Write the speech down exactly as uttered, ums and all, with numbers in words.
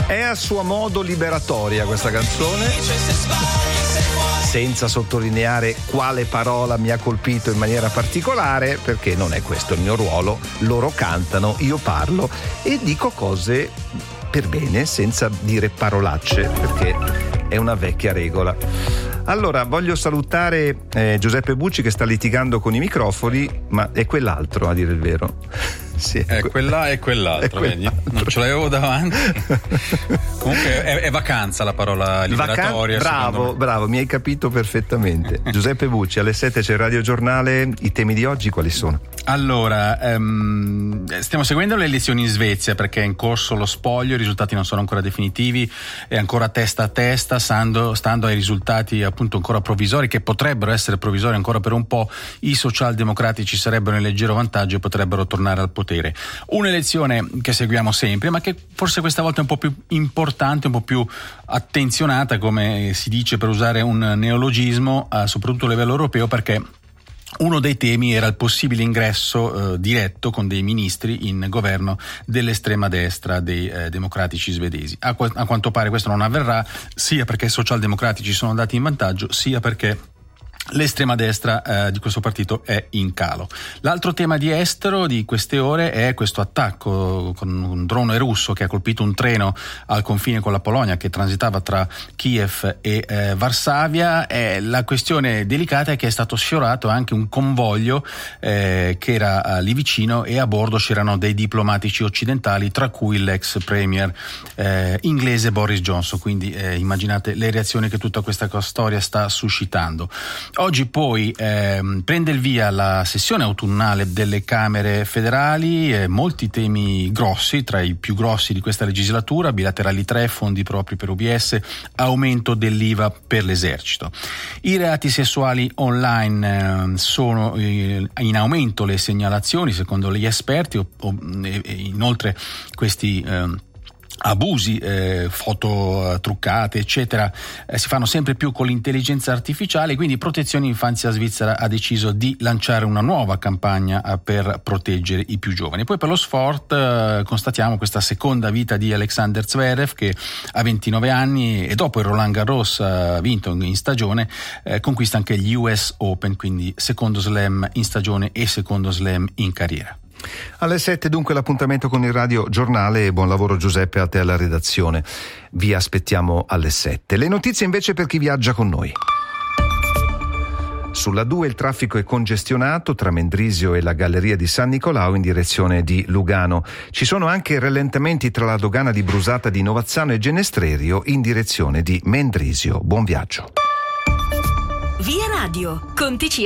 È a suo modo liberatoria questa canzone, senza sottolineare quale parola mi ha colpito in maniera particolare, perché non è questo il mio ruolo. Loro cantano, io parlo e dico cose per bene senza dire parolacce, perché è una vecchia regola. Allora, voglio salutare eh, Giuseppe Bucci, che sta litigando con i microfoni, ma è quell'altro, a dire il vero. Sì, è quella e quell'altro, è quell'altro. Vedi? Non ce l'avevo davanti. Comunque è, è vacanza la parola liberatoria. Vacan- bravo, bravo, mi hai capito perfettamente. Giuseppe Bucci, alle sette c'è il Radio Giornale. I temi di oggi quali sono? Allora, um, stiamo seguendo le elezioni in Svezia perché è in corso lo spoglio, i risultati non sono ancora definitivi, è ancora testa a testa, stando, stando ai risultati appunto ancora provvisori, che potrebbero essere provvisori ancora per un po'. I socialdemocratici sarebbero in leggero vantaggio e potrebbero tornare al potere. Un'elezione che seguiamo sempre, ma che forse questa volta è un po' più importante, un po' più attenzionata, come si dice per usare un neologismo, eh, soprattutto a livello europeo, perché uno dei temi era il possibile ingresso eh, diretto con dei ministri in governo dell'estrema destra dei eh, democratici svedesi. A, qu- a quanto pare questo non avverrà, sia perché i socialdemocratici sono andati in vantaggio, sia perché l'estrema destra eh, di questo partito è in calo. L'altro tema di estero di queste ore è questo attacco con un drone russo che ha colpito un treno al confine con la Polonia che transitava tra Kiev e eh, Varsavia. Eh, la questione delicata è che è stato sfiorato anche un convoglio eh, che era eh, lì vicino, e a bordo c'erano dei diplomatici occidentali, tra cui l'ex premier eh, inglese Boris Johnson. Quindi eh, immaginate le reazioni che tutta questa storia sta suscitando. Oggi poi eh, prende il via la sessione autunnale delle Camere federali, eh, molti temi grossi, tra i più grossi di questa legislatura: bilaterali tre, fondi propri per U B S, aumento dell'I V A per l'esercito. I reati sessuali online eh, sono eh, in aumento le segnalazioni secondo gli esperti, o, o, e, e inoltre questi eh, abusi, eh, foto eh, truccate eccetera eh, si fanno sempre più con l'intelligenza artificiale, quindi Protezione Infanzia Svizzera ha deciso di lanciare una nuova campagna eh, per proteggere i più giovani. Poi per lo sport eh, constatiamo questa seconda vita di Alexander Zverev, che ha ventinove anni e dopo il Roland Garros eh, vinto in stagione eh, conquista anche gli U S Open, quindi secondo slam in stagione e secondo slam in carriera. Alle sette dunque l'appuntamento con il Radio Giornale, e buon lavoro Giuseppe a te alla redazione. Vi aspettiamo alle sette. Le notizie invece per chi viaggia con noi. Sulla due il traffico è congestionato tra Mendrisio e la Galleria di San Nicolao in direzione di Lugano. Ci sono anche rallentamenti tra la dogana di Brusata di Novazzano e Genestrerio in direzione di Mendrisio. Buon viaggio. Via Radio, con T C